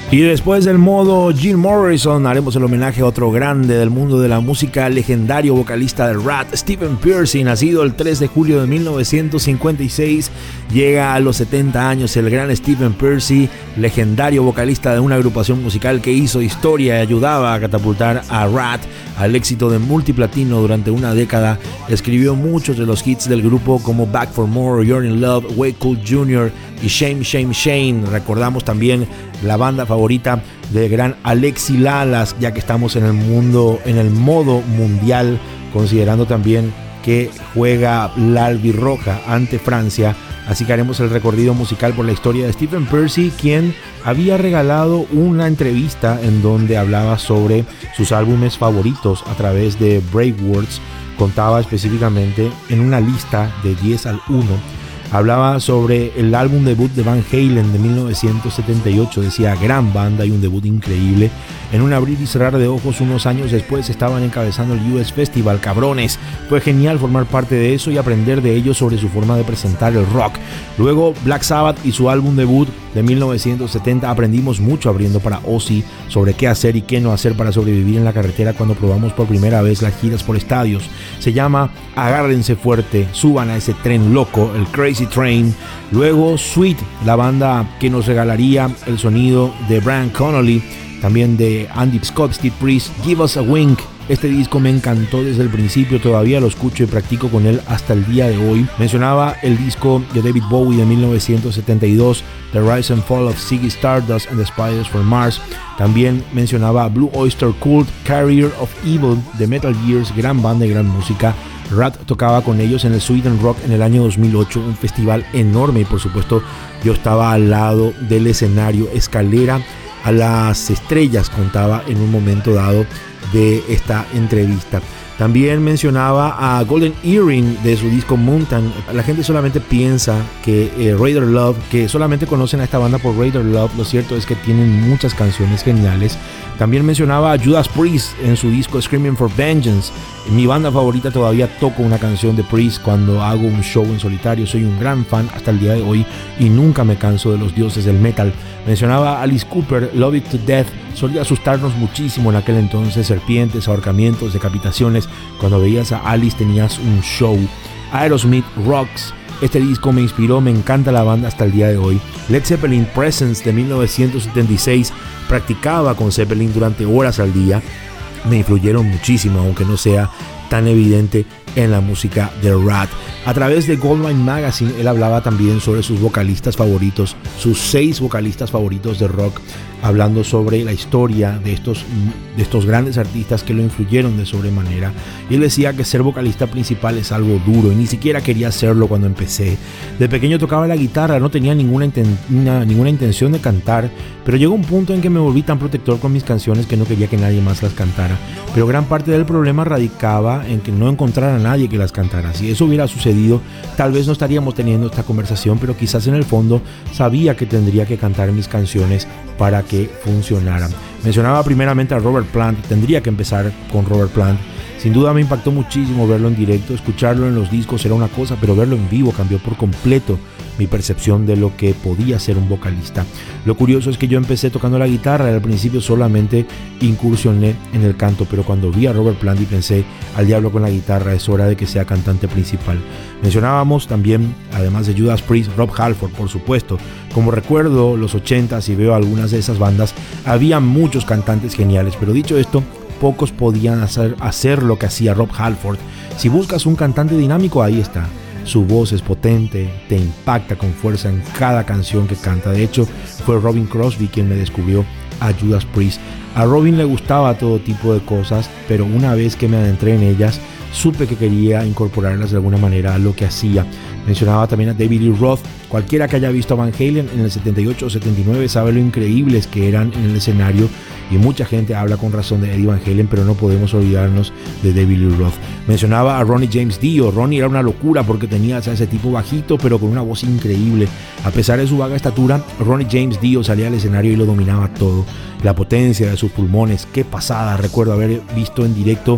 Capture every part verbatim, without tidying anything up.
Y después del modo Jim Morrison, haremos el homenaje a otro grande del mundo de la música, legendario vocalista de Rat, Stephen Pearcy, nacido el tres de julio de mil novecientos cincuenta y seis. Llega a los setenta años el gran Stephen Pearcy, legendario vocalista de una agrupación musical que hizo historia y ayudaba a catapultar a Rat al éxito de multiplatino durante una década. Escribió muchos de los hits del grupo como Back for More, You're in Love, Way Cool junior y Shame, Shame, Shame. Recordamos también la banda favorita del gran Alexi Lalas, ya que estamos en el mundo, en el modo mundial, considerando también que juega la albirroja ante Francia. Así que haremos el recorrido musical por la historia de Stephen Pearcy, quien había regalado una entrevista en donde hablaba sobre sus álbumes favoritos a través de Brave Words. Contaba específicamente en una lista de diez al uno. Hablaba sobre el álbum debut de Van Halen de mil novecientos setenta y ocho. Decía, gran banda y un debut increíble. En un abrir y cerrar de ojos, unos años después estaban encabezando el U S Festival, cabrones. Fue genial formar parte de eso y aprender de ellos sobre su forma de presentar el rock. Luego Black Sabbath y su álbum debut de mil novecientos setenta. Aprendimos mucho abriendo para Ozzy sobre qué hacer y qué no hacer para sobrevivir en la carretera cuando probamos por primera vez las giras por estadios. Se llama Agárrense fuerte, suban a ese tren loco, el Crazy Train. Luego Sweet, la banda que nos regalaría el sonido de Brian Connolly, también de Andy Scott, Steve Priest, Give Us a Wink. Este disco me encantó desde el principio, todavía lo escucho y practico con él hasta el día de hoy. Mencionaba el disco de David Bowie de mil novecientos setenta y dos, The Rise and Fall of Ziggy Stardust and the Spiders from Mars. También mencionaba Blue Oyster Cult, Carrier of Evil de Metal Gears, gran banda y gran música. Rat tocaba con ellos en el Sweden Rock en el año dos mil ocho, un festival enorme y por supuesto yo estaba al lado del escenario, escalera a las estrellas, contaba en un momento dado de esta entrevista. También mencionaba a Golden Earring de su disco Mountain. La gente solamente piensa que eh, Raider Love, que solamente conocen a esta banda por Raider Love. Lo cierto es que tienen muchas canciones geniales. También mencionaba a Judas Priest en su disco Screaming for Vengeance. Mi banda favorita, todavía toco una canción de Priest cuando hago un show en solitario. Soy un gran fan hasta el día de hoy y nunca me canso de los dioses del metal. Mencionaba a Alice Cooper, Love It to Death. Solía asustarnos muchísimo en aquel entonces, serpientes, ahorcamientos, decapitaciones. Cuando veías a Alice tenías un show. Aerosmith, Rocks. Este disco me inspiró, me encanta la banda hasta el día de hoy. Led Zeppelin, Presence de mil novecientos setenta y seis. Practicaba con Zeppelin durante horas al día. Me influyeron muchísimo, aunque no sea tan evidente en la música de Rat. A través de Goldmine Magazine él hablaba también sobre sus vocalistas favoritos, sus seis vocalistas favoritos de rock, hablando sobre la historia de estos, de estos grandes artistas que lo influyeron de sobremanera. Y él decía que ser vocalista principal es algo duro y ni siquiera quería hacerlo cuando empecé. De pequeño tocaba la guitarra, no tenía ninguna, inten- ninguna intención de cantar, pero llegó un punto en que me volví tan protector con mis canciones que no quería que nadie más las cantara. Pero gran parte del problema radicaba en que no encontrara a nadie que las cantara. Si eso hubiera sucedido, tal vez no estaríamos teniendo esta conversación, pero quizás en el fondo sabía que tendría que cantar mis canciones para que funcionaran. Mencionaba primeramente a Robert Plant, tendría que empezar con Robert Plant. Sin duda me impactó muchísimo verlo en directo, escucharlo en los discos era una cosa, pero verlo en vivo cambió por completo mi percepción de lo que podía ser un vocalista. Lo curioso es que yo empecé tocando la guitarra, al principio solamente incursioné en el canto, pero cuando vi a Robert Plant y pensé, al diablo con la guitarra, es hora de que sea cantante principal. Mencionábamos también, además de Judas Priest, Rob Halford, por supuesto. Como recuerdo los ochentas y veo algunas de esas bandas, había muchos cantantes geniales, pero dicho esto, pocos podían hacer, hacer lo que hacía Rob Halford. Si buscas un cantante dinámico, ahí está. Su voz es potente, te impacta con fuerza en cada canción que canta. De hecho, fue Robin Crosby quien me descubrió a Judas Priest. A Robin le gustaba todo tipo de cosas, pero una vez que me adentré en ellas, supe que quería incorporarlas de alguna manera a lo que hacía. Mencionaba también a David Lee Roth. Cualquiera que haya visto a Van Halen en el setenta y ocho o setenta y nueve sabe lo increíbles que eran en el escenario, y mucha gente habla con razón de Eddie Van Halen, pero no podemos olvidarnos de David Lee Roth. Mencionaba a Ronnie James Dio. Ronnie era una locura porque tenía a ese tipo bajito pero con una voz increíble. A pesar de su vaga estatura, Ronnie James Dio salía al escenario y lo dominaba todo. La potencia de sus pulmones, qué pasada. Recuerdo haber visto en directo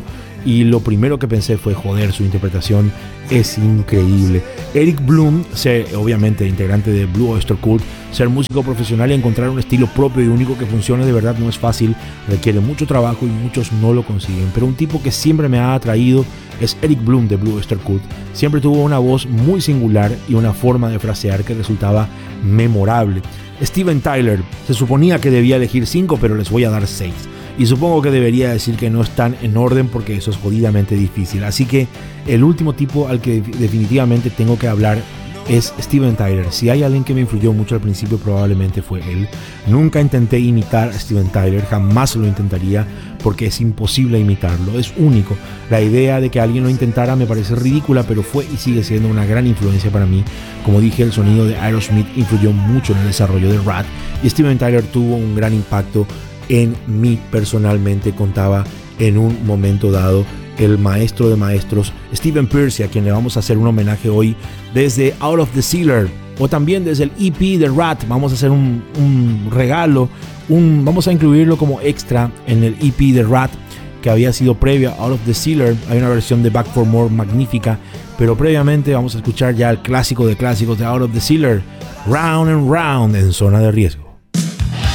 y lo primero que pensé fue, joder, su interpretación es increíble. Eric Bloom, ser, obviamente integrante de Blue Oyster Cult, ser músico profesional y encontrar un estilo propio y único que funcione de verdad no es fácil, requiere mucho trabajo y muchos no lo consiguen, pero un tipo que siempre me ha atraído es Eric Bloom de Blue Oyster Cult. Siempre tuvo una voz muy singular y una forma de frasear que resultaba memorable. Steven Tyler, se suponía que debía elegir cinco, pero les voy a dar seis. Y supongo que debería decir que no están en orden porque eso es jodidamente difícil. Así que el último tipo al que definitivamente tengo que hablar es Steven Tyler. Si hay alguien que me influyó mucho al principio, probablemente fue él. Nunca intenté imitar a Steven Tyler, jamás lo intentaría porque es imposible imitarlo, es único. La idea de que alguien lo intentara me parece ridícula, pero fue y sigue siendo una gran influencia para mí. Como dije, el sonido de Aerosmith influyó mucho en el desarrollo de Ratt y Steven Tyler tuvo un gran impacto en mí personalmente. Contaba en un momento dado el maestro de maestros Stephen Pearcy, a quien le vamos a hacer un homenaje hoy desde Out of the Cellar, o también desde el E P de Ratt. Vamos a hacer un, un regalo, un, vamos a incluirlo como extra en el E P de Ratt que había sido previo a Out of the Cellar. Hay una versión de Back for More magnífica, pero previamente vamos a escuchar ya el clásico de clásicos de Out of the Cellar, Round and Round, en Zona de Riesgo.